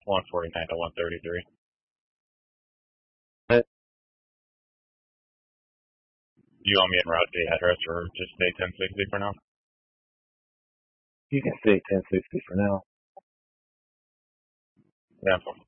149 to 133. But You want me en route the address or just stay 1060 for now? you can say 1060 for now. Yeah.